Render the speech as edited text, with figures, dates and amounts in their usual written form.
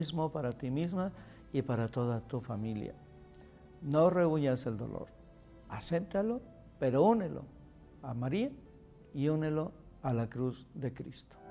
mismo, para ti misma y para toda tu familia. No rehuñas el dolor, acéptalo, pero únelo a María y únelo a la cruz de Cristo.